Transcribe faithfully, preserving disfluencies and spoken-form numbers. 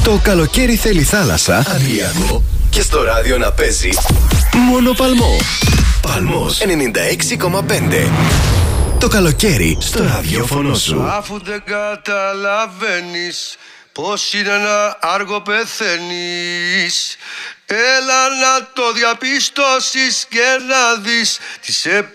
Το καλοκαίρι θέλει θάλασσα, Αντριακό, και στο ράδιο να παίζει μόνο Παλμό. Παλμός ενενήντα έξι κόμμα πέντε. Το καλοκαίρι στο ραδιόφωνο σου. Αφού δεν καταλαβαίνεις πως είναι να άργο πεθαίνεις, έλα να το διαπιστώσεις και να δεις τι σε